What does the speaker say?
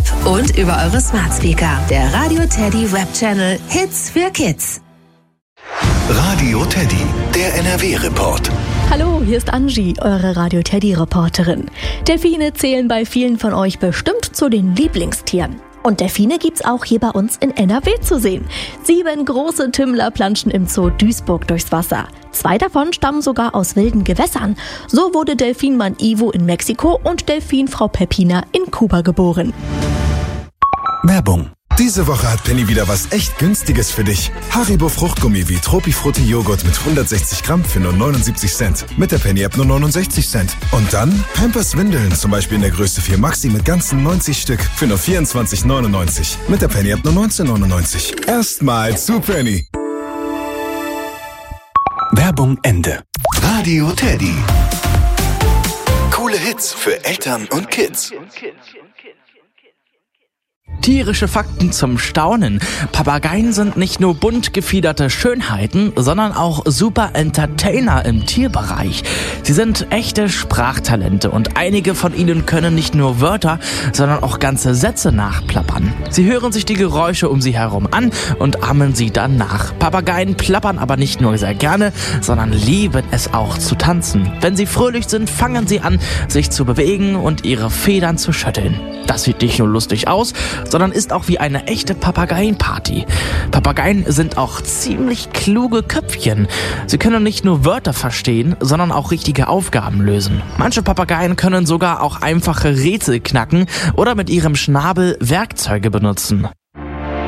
und über eure Smart Speaker. Der Radio Teddy Web Channel Hits für Kids. Radio Teddy, der NRW-Report. Hallo, hier ist Angie, eure Radio Teddy-Reporterin. Delfine zählen bei vielen von euch bestimmt zu den Lieblingstieren. Und Delfine gibt's auch hier bei uns in NRW zu sehen. 7 große Tümmler planschen im Zoo Duisburg durchs Wasser. 2 davon stammen sogar aus wilden Gewässern. So wurde Delfinmann Ivo in Mexiko und Delfinfrau Peppina in Kuba geboren. Werbung. Diese Woche hat Penny wieder was echt Günstiges für dich. Haribo Fruchtgummi wie Tropifrutti Joghurt mit 160 Gramm für nur 79 Cent. Mit der Penny-App nur 69 Cent. Und dann Pampers Windeln, zum Beispiel in der Größe 4 Maxi mit ganzen 90 Stück für nur 24,99. Mit der Penny-App nur 19,99. Erstmal zu Penny. Werbung Ende. Radio Teddy. Coole Hits für Eltern und Kids. Tierische Fakten zum Staunen. Papageien sind nicht nur bunt gefiederte Schönheiten, sondern auch super Entertainer im Tierbereich. Sie sind echte Sprachtalente und einige von ihnen können nicht nur Wörter, sondern auch ganze Sätze nachplappern. Sie hören sich die Geräusche um sie herum an und ahmen sie dann nach. Papageien plappern aber nicht nur sehr gerne, sondern lieben es auch zu tanzen. Wenn sie fröhlich sind, fangen sie an, sich zu bewegen und ihre Federn zu schütteln. Das sieht nicht nur lustig aus, sondern ist auch wie eine echte Papageienparty. Papageien sind auch ziemlich kluge Köpfchen. Sie können nicht nur Wörter verstehen, sondern auch richtige Aufgaben lösen. Manche Papageien können sogar auch einfache Rätsel knacken oder mit ihrem Schnabel Werkzeuge benutzen.